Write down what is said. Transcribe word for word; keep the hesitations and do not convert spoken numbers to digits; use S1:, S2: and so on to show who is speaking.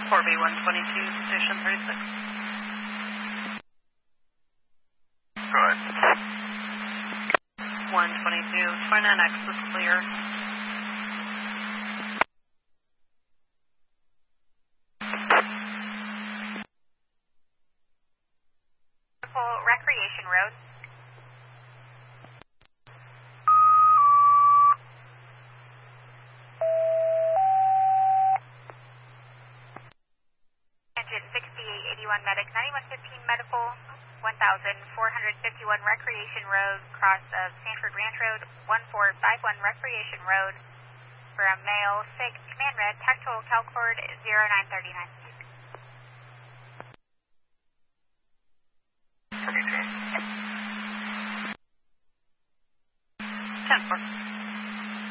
S1: four B one twenty-two, station thirty-six.
S2: Go ahead.
S1: one twenty-two, twenty-nine X is clear.
S3: Recreation Road. Engine sixty-eight eighty-one Medic, ninety-one fifteen Medical, one thousand four hundred fifty-one Recreation Road, cross of Sanford Ranch Road, one four five one Recreation Road, from male, SIG, command red, tactile CalCord zero nine thirty-nine.
S2: Can you change?
S1: ten four.